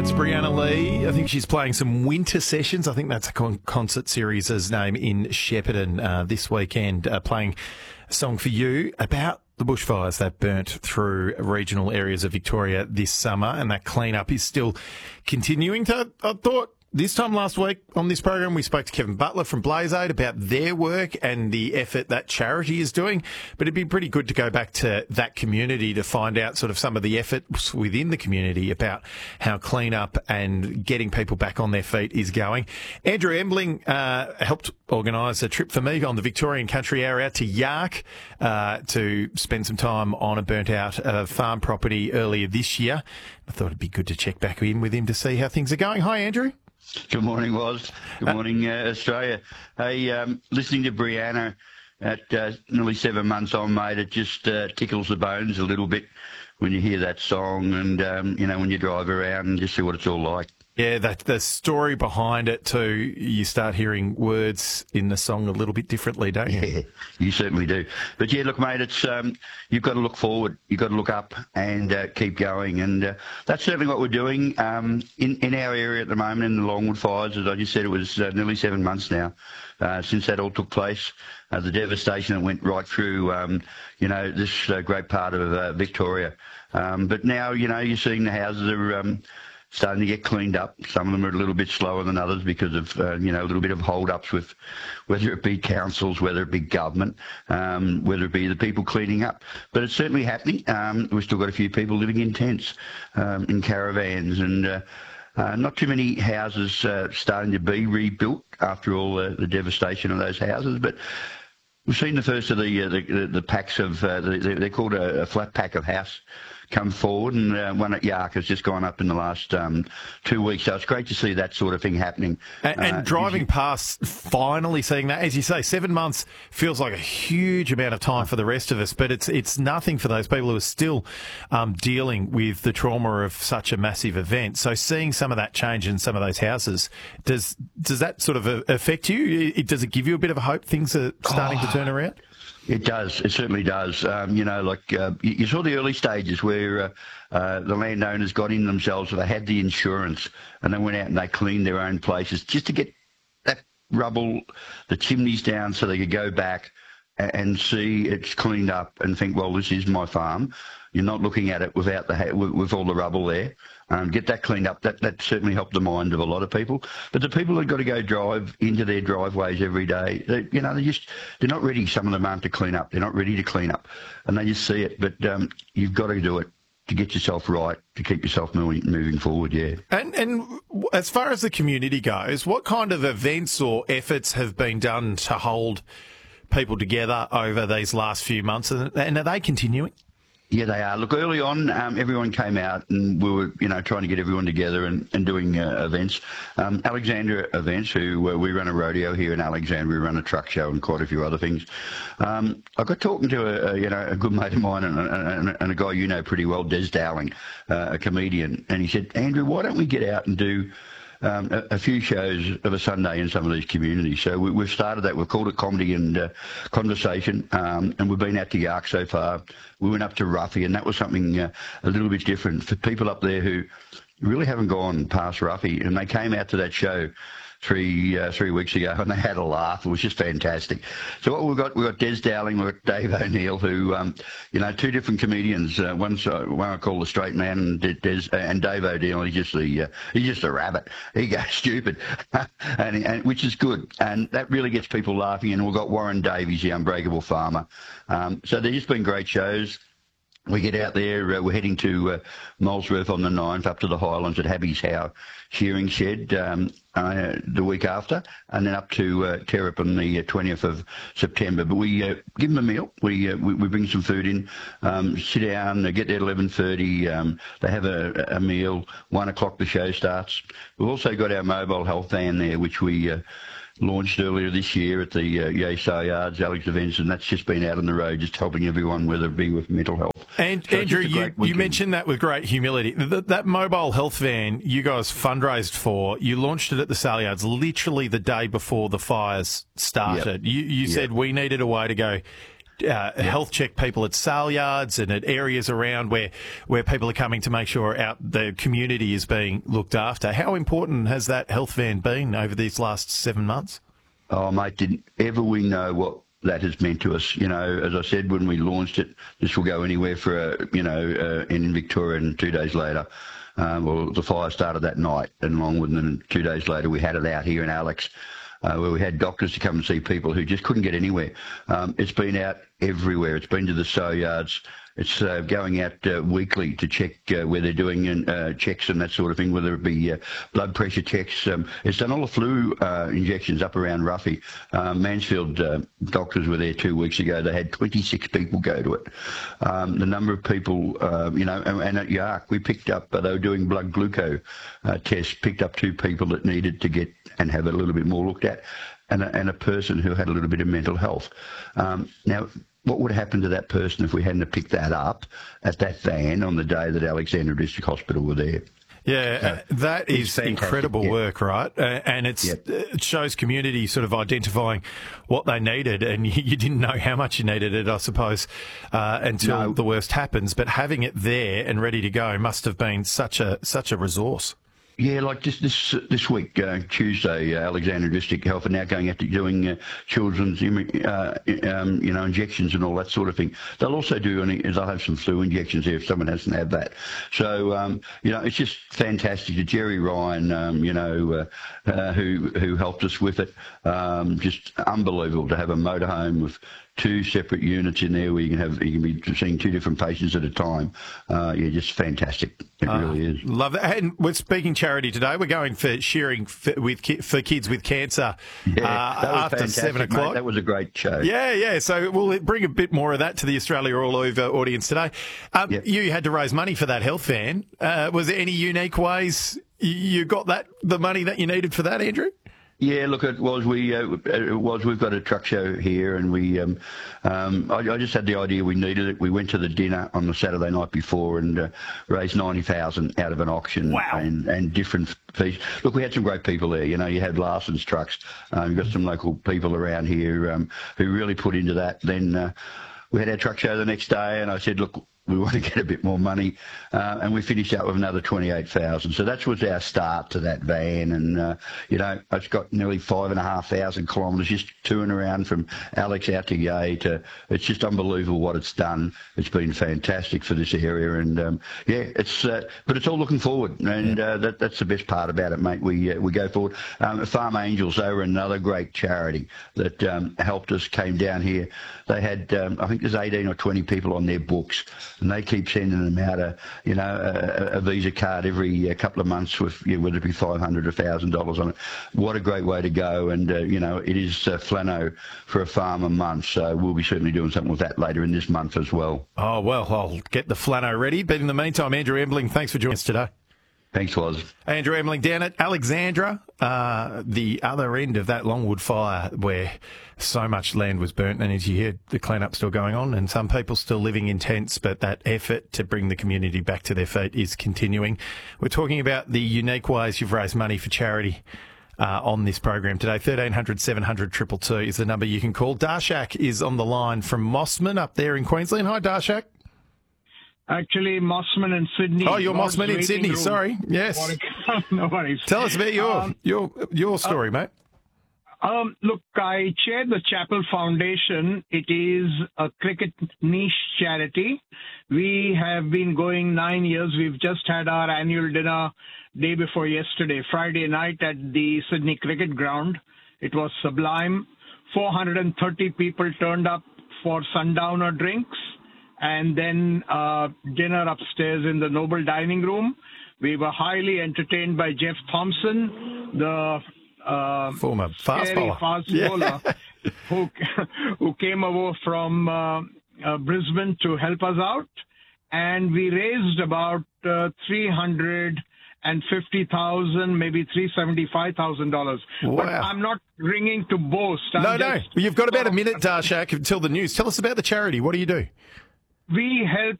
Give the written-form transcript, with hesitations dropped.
It's Brianna Lee. I think she's playing some Winter Sessions. I think that's a concert series' name in Shepparton this weekend, playing a song for you about the bushfires that burnt through regional areas of Victoria this summer, and that clean-up is still continuing. I thought this time last week on this program, we spoke to Kevin Butler from Blaze Aid about their work and the effort that charity is doing. But it'd be pretty good to go back to that community to find out sort of some of the efforts within the community about how clean-up and getting people back on their feet is going. Andrew Embling helped organise a trip for me on the Victorian Country Hour out to Yark to spend some time on a burnt-out farm property earlier this year. I thought it'd be good to check back in with him to see how things are going. Hi, Andrew. Good morning, Woz. Good morning, Australia. Hey, listening to Brianna at nearly 7 months on, mate, it just tickles the bones a little bit when you hear that song and, when you drive around and just see what it's all like. Yeah, the story behind it too, you start hearing words in the song a little bit differently, don't you? Yeah, you certainly do. But yeah, look, mate, it's you've got to look forward, you've got to look up and keep going. And that's certainly what we're doing in our area at the moment in the Longwood fires. As I just said, it was nearly 7 months now since that all took place. The devastation that went right through, this great part of Victoria. But now, you're seeing the houses are starting to get cleaned up. Some of them are a little bit slower than others because of, a little bit of hold-ups with whether it be councils, whether it be government, whether it be the people cleaning up. But it's certainly happening. We've still got a few people living in tents, in caravans, and not too many houses starting to be rebuilt after all the devastation of those houses. But we've seen the first of the packs of, they're called a flat pack of house, come forward, and one at Yark has just gone up in the last 2 weeks. So it's great to see that sort of thing happening. And driving past, finally seeing that, as you say, 7 months feels like a huge amount of time for the rest of us, but it's nothing for those people who are still dealing with the trauma of such a massive event. So seeing some of that change in some of those houses, does that sort of affect you? Does it give you a bit of a hope things are starting to turn around? It does. It certainly does. You saw the early stages where the landowners got in themselves, so they had the insurance, and they went out and they cleaned their own places just to get that rubble, the chimneys down, so they could go back and see it's cleaned up and think, well, this is my farm. You're not looking at it without with all the rubble there. Get that cleaned up. That certainly helped the mind of a lot of people. But the people that got to go drive into their driveways every day, they're not ready. Some of them aren't to clean up. They're not ready to clean up, and they just see it. But you've got to do it to get yourself right, to keep yourself moving forward. Yeah. And as far as the community goes, what kind of events or efforts have been done to hold people together over these last few months, and are they continuing? Yeah, they are. Look, early on, everyone came out and we were, trying to get everyone together and doing events. Alexandria Events, who we run a rodeo here in Alexandria, we run a truck show and quite a few other things. I got talking to a good mate of mine and a guy you know pretty well, Des Dowling, a comedian, and he said, Andrew, why don't we get out and do a few shows of a Sunday in some of these communities. So we've started that. We've called it Comedy and Conversation, and we've been out to Yark so far. We went up to Ruffy, and that was something a little bit different for people up there who really haven't gone past Ruffy, and they came out to that show three weeks ago, and they had a laugh. It was just fantastic. So what we've got Des Dowling, we've got Dave O'Neill, who, two different comedians. One I call the straight man, and Dave O'Neill. He's just a rabbit. He goes stupid, and which is good, and that really gets people laughing. And we've got Warren Davies, the Unbreakable Farmer. So they've just been great shows. We get out there, we're heading to Molesworth on the 9th, up to the Highlands at Happy's Howe shearing shed the week after, and then up to Terrap on the 20th of September. But we give them a meal. We bring some food in, sit down, they get there at 11:30, they have a meal, 1 o'clock the show starts. We've also got our mobile health van there, which we launched earlier this year at the Yea Sale Yards, Alex Events, and that's just been out on the road, just helping everyone, whether it be with mental health. And so Andrew, you mentioned that with great humility. That mobile health van you guys fundraised for, you launched it at the Sale Yards literally the day before the fires started. Yep. You said we needed a way to go, health check people at sale yards and at areas around where people are coming to make sure the community is being looked after. How important has that health van been over these last 7 months? Oh, mate, didn't ever we know what that has meant to us. You know, as I said when we launched it, this will go anywhere for, in Victoria, and 2 days later, the fire started that night, and along with them 2 days later we had it out here in Alex, where we had doctors to come and see people who just couldn't get anywhere. It's been out everywhere. It's been to the sale yards. It's going out weekly to check where they're doing checks and that sort of thing, whether it be blood pressure checks. It's done all the flu injections up around Ruffy. Mansfield doctors were there 2 weeks ago. They had 26 people go to it. The number of people, and at Yark, we picked up, they were doing blood glucose tests, picked up 2 people that needed to get and have it a little bit more looked at, and a person who had a little bit of mental health. Now, what would happen to that person if we hadn't picked that up at that van on the day that Alexandra District Hospital were there? Yeah, that is incredible work, right? And it shows community sort of identifying what they needed, and you didn't know how much you needed it, I suppose, until the worst happens. But having it there and ready to go must have been such a resource. Yeah, like just this week, Tuesday, Alexandra District Health are now going out to doing children's, injections and all that sort of thing. They'll also they'll have some flu injections there if someone hasn't had that. So, it's just fantastic. To Jerry Ryan, who helped us with it, just unbelievable to have a motorhome with 2 separate units in there where you can be seeing 2 different patients at a time. Just fantastic. It really is. Love that. And we're speaking charity today. We're going for sharing for kids with cancer after fantastic, 7 o'clock. Mate. That was a great show. Yeah. So we'll bring a bit more of that to the Australia All Over audience today. You had to raise money for that health van. Was there any unique ways you got the money that you needed for that, Andrew? Yeah, look, it was. We've got a truck show here, and I just had the idea we needed it. We went to the dinner on the Saturday night before and raised $90,000 out of an auction. Wow. and different fees. Look, we had some great people there. You had Larson's trucks. You've got some local people around here who really put into that. Then we had our truck show the next day, and I said, look, we want to get a bit more money, and we finished out with another $28,000. So that was our start to that van, and it's got nearly 5,500 kilometres just touring around from Alex out to Yea. It's just unbelievable what it's done. It's been fantastic for this area, and but it's all looking forward, and that's the best part about it, mate. We go forward. Farm Angels, they were another great charity that helped us. Came down here. They had I think there's 18 or 20 people on their books. And they keep sending them out a Visa card every couple of months with whether it be $500 or $1,000 on it. What a great way to go! And it is Flano for a farmer month, so we'll be certainly doing something with that later in this month as well. Oh well, I'll get the Flano ready. But in the meantime, Andrew Embling, thanks for joining us today. Thanks, Woz. Andrew Embling down at Alexandra, the other end of that Longwood fire where so much land was burnt, and as you hear, the clean-up still going on and some people still living in tents, but that effort to bring the community back to their feet is continuing. We're talking about the unique ways you've raised money for charity on this program today. 1300 700 222 is the number you can call. Darshak is on the line from Mossman up there in Queensland. Hi, Darshak. Actually, Mossman in Sydney. Oh, you're Mossman in Sydney. Room. Sorry. Yes. No worries. Tell us about your story, mate. Look, I chair the Chapel Foundation. It is a cricket niche charity. We have been going 9 years. We've just had our annual dinner day before yesterday, Friday night at the Sydney Cricket Ground. It was sublime. 430 people turned up for sundowner drinks, and then dinner upstairs in the Noble Dining Room. We were highly entertained by Jeff Thompson, the former fast bowler, who came over from Brisbane to help us out. And we raised about $350,000, maybe $375,000. Wow. But I'm not ringing to boast. No. You've got about a minute, Darshak, until the news. Tell us about the charity. What do you do? We help